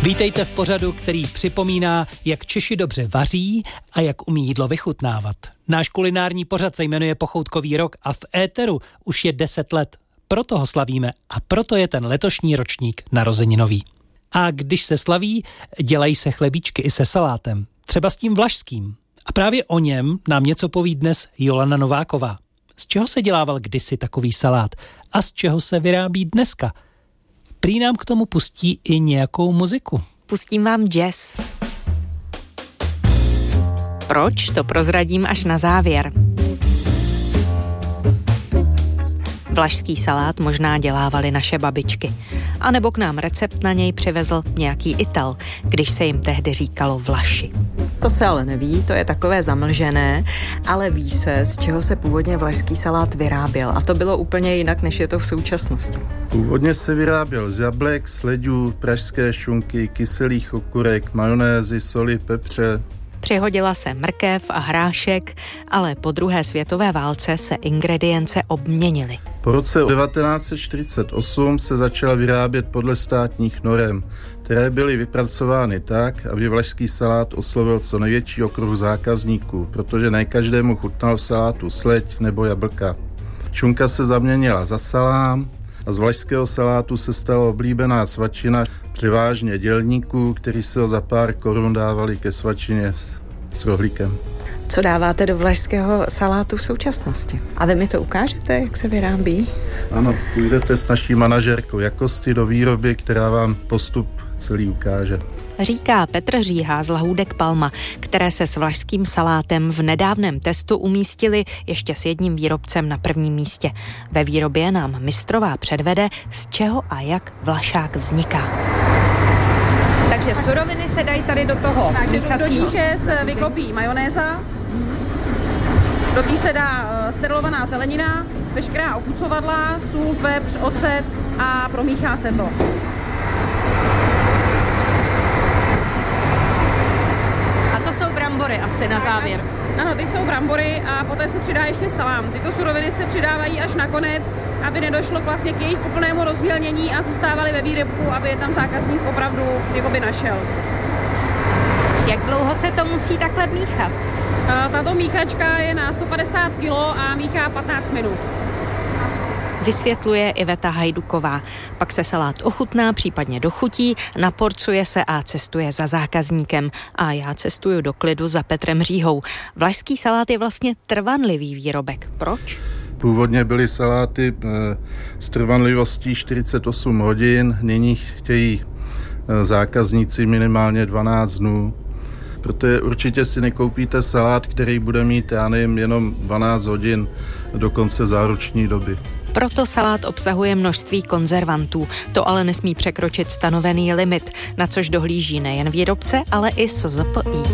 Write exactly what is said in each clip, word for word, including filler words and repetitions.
Vítejte v pořadu, který připomíná, jak Češi dobře vaří a jak umí jídlo vychutnávat. Náš kulinární pořad se jmenuje Pochoutkový rok a v éteru už je deset let. Proto ho slavíme a proto je ten letošní ročník narozeninový. A když se slaví, dělají se chlebíčky i se salátem. Třeba s tím vlašským. A právě o něm nám něco poví dnes Jolana Nováková. Z čeho se dělával kdysi takový salát a z čeho se vyrábí dneska? Prý nám k tomu pustí i nějakou muziku. Pustím vám jazz. Proč? To prozradím až na závěr. Vlašský salát možná dělávali naše babičky. A nebo k nám recept na něj přivezl nějaký Ital, když se jim tehdy říkalo Vlaši. To se ale neví, to je takové zamlžené, ale ví se, z čeho se původně vlašský salát vyráběl. A to bylo úplně jinak, než je to v současnosti. Původně se vyráběl z jablek, sledů, pražské šunky, kyselých okurek, majonézy, soli, pepře. Přihodila se mrkev a hrášek, ale po druhé světové válce se ingredience obměnily. Po roce devatenáct set čtyřicet osm se začala vyrábět podle státních norem, které byly vypracovány tak, aby vlašský salát oslovil co největší okruh zákazníků, protože ne každému chutnal v salátu sleď nebo jablka. Šunka se zaměnila za salám a z vlašského salátu se stala oblíbená svačina převážně dělníků, kteří se ho za pár korun dávali ke svačině s, s rohlíkem. Co dáváte do vlašského salátu v současnosti? A vy mi to ukážete, jak se vyrábí? Ano, půjdete s naší manažerkou jakosti do výroby, která vám postup celý ukáže. Říká Petr Říha z Lahůdek Palma, které se s vlašským salátem v nedávném testu umístili ještě s jedním výrobcem na prvním místě. Ve výrobě nám mistrová předvede, z čeho a jak vlašák vzniká. Takže suroviny se dají tady do toho míchacího. Do níže se vyklopí majonéza, do té se dá sterilovaná zelenina, veškerá ochucovadla, sůl, pepř, ocet a promíchá se to. A to jsou brambory asi na závěr. Ano, teď jsou brambory a poté se přidá ještě salám. Tyto suroviny se přidávají až nakonec, aby nedošlo vlastně k jejich úplnému rozmělnění a zůstávaly ve výrobku, aby je tam zákazník opravdu jakoby našel. Jak dlouho se to musí takhle míchat? Tato míchačka je na sto padesát kilo a míchá patnáct minut. Vysvětluje Iveta Hajduková. Pak se salát ochutná, případně dochutí, naporcuje se a cestuje za zákazníkem. A já cestuju do klidu za Petrem Říhou. Vlašský salát je vlastně trvanlivý výrobek. Proč? Původně byly saláty e, s trvanlivostí čtyřicet osm hodin, nyní chtějí e, zákazníci minimálně dvanáct dnů. Protože určitě si nekoupíte salát, který bude mít, já nevím, jenom dvanáct hodin do konce záruční doby. Proto salát obsahuje množství konzervantů. To ale nesmí překročit stanovený limit, na což dohlíží nejen výrobce, ale i S Z P I.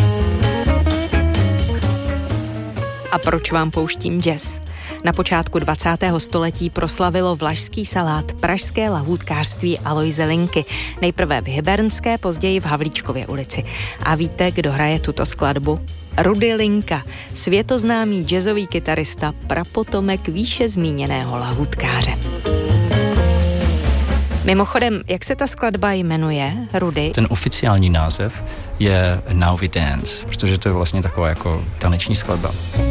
A proč vám pouštím jazz? Na počátku dvacátého století proslavilo vlašský salát pražské lahůdkářství Alojze Linky. Nejprve v Hybernské, později v Havlíčkově ulici. A víte, kdo hraje tuto skladbu? Rudy Linka, světoznámý jazzový kytarista, prapotomek výše zmíněného lahůdkáře. Mimochodem, jak se ta skladba jmenuje, Rudy? Ten oficiální název je Now We Dance, protože to je vlastně taková jako taneční skladba.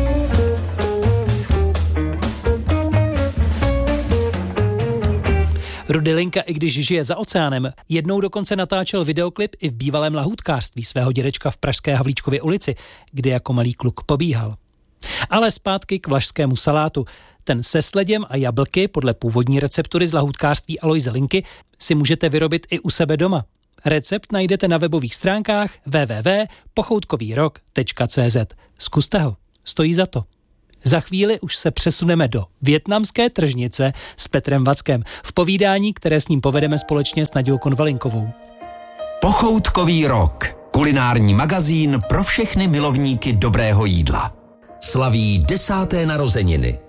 Rudy Linka, i když žije za oceánem, jednou dokonce natáčel videoklip i v bývalém lahůdkářství svého dědečka v pražské Havlíčkově ulici, kde jako malý kluk pobíhal. Ale zpátky k vlašskému salátu. Ten se sledem a jablky podle původní receptury z lahůdkářství Alojze Linky si můžete vyrobit i u sebe doma. Recept najdete na webových stránkách w w w tečka pochoutkovýrok tečka c z. Zkuste ho, stojí za to. Za chvíli už se přesuneme do vietnamské tržnice s Petrem Vackem v povídání, které s ním povedeme společně s Naďou Konvalinkovou. Pochoutkový rok. Kulinární magazín pro všechny milovníky dobrého jídla. Slaví desáté narozeniny.